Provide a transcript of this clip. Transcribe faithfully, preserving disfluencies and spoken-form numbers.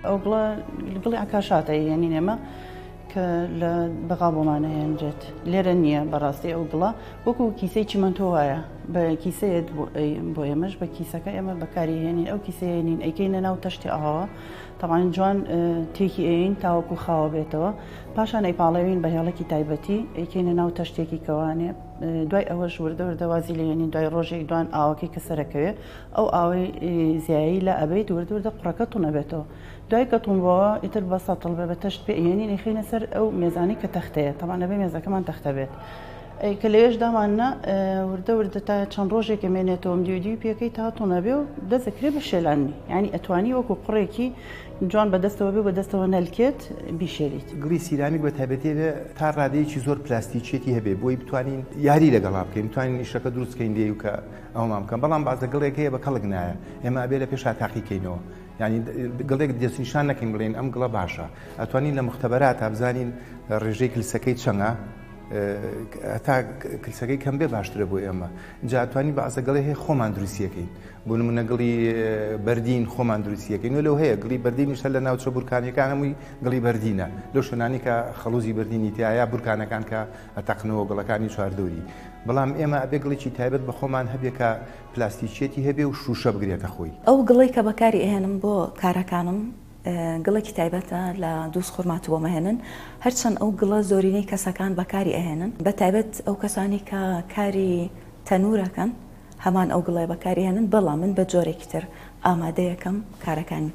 ئەو گڵە گڵی عکاشاتە یعنی نێمە کە لە بەغا بۆمانە هێنرێت لێرە نییە بەڕاستی ئەو گڵە وەکو کیسەی چیمەنتۆ وایە بە کیسەیە بۆ ئێمەش بە کیسەکە ئێمە بەکاری هێنین ئەو کیسەیەنین ئەیکەینە ناو تەشتی ئاوە تەمان جوان تێکی ئەین تاوەکو خاوە بێتەوە پاشان ئەیپاڵەوین بە هێڵێکی تایبەتی ئەیکەینە ناو تەشتێکی کەوانێ دوای ئەوەش وردە وردەوازی لێنین دوای ڕۆژێک دوان ئاوەکەی کە سەرەکەوێ ئەو ئاوەی زیایی لە ئەبێت وردە وردە قڕەکە تونەبێتەوە دوای کە تونبەوە ئیتر بە سەتڵ بە بە تەشت پێ ئێنین ئەیخینە سەر ئەو مێزانی کە تەختەیە تەمان ئەبێ مێزەکەمان تەختە بێت کە لەوێش دامانە وردە وردە تا چەند ڕۆژێک ئەمێنێتەوە دیودی پێکەی تا تونەبێ و دەزەکرێ بە شێلانی ینی ئەتوانی وەکو قڕێکی جوان بەدەستەوە بێ بەدەستەوە نەلکێت بیشێریت گڵی سیرامیک بە تایبەتی تا ڕادەیەکی زۆر پلاستیکێتی هەبێ بۆی بتوانین یاری لەگەڵا بکەین بتوانین ئیشەکە دروستکەین دێ و کە ئەومان بکەم بەڵام بازە گڵێک هەیە بە کەڵک نایە ئێمە ئەبێ لە پێشا تاقیکەینەوە ینی گڵێک دەستنیشان نەکەین بڵێن ئەم گڵە باشە ئەتوانین لە مختبەرات تا بزانین ڕێژەی کلسەکەی چەنگە تا کلسەکەی کەم بێ باشترە بۆ ئێمە جاتوانی بەعزە گەڵی هەیە خۆمان دروستیەکەین بۆ نمونە گڵی بەردین خۆمان دروستیەکەین و لەو هەیە گڵی بەردینیشە لە ناوچە بورکانیەکان هەمووی گڵی بەردینە لەو شوێنانی کە خەڵوزی بەردینی تایە بورکانەکان کە ئەتەقنەوە گڵەکانی چواردەوری بەڵام ئێمە ئەبێ گڵێکی تایبەت بە خۆمان هەبێ کە پلاستیکێتی هەبێ و شوشە بگرێتە خۆی ئەو گڵی کە بەکاری ئێنم بۆ کارەکانم گڵێکی تایبەتە لە دووس خورمات بۆ مەهێنن هەرچەند ئەو گڵە زۆرینەی کەسەکان بەکاری ئەهێنن بە تایبەت ئەو کەسانی کە کاری تەنورەکەن هەمان ئەو گڵێ بەکاری هێنن بەڵام من بە جۆرێکی تر ئامادەیەکەم کارەکانی